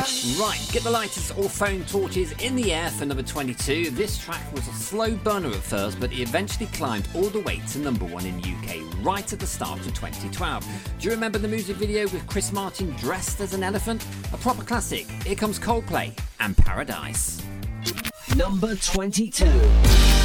Right, get the lighters or phone torches in the air for number 22. This track was a slow burner at first, but it eventually climbed all the way to number 1 in UK right at the start of 2012. Do you remember the music video with Chris Martin dressed as an elephant? A proper classic. Here comes Coldplay and Paradise. Number 22.